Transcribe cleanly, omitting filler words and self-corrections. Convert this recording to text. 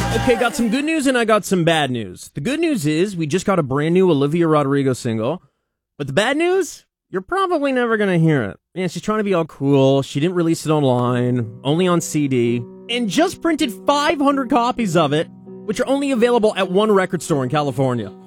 Okay, got some good news and I got some bad news. The good news is we just got a brand new Olivia Rodrigo single. But the bad news? You're probably never going to hear it. Yeah, she's trying to be all cool. She didn't release it online, only on CD, and just printed 500 copies of it, which are only available at one record store in California.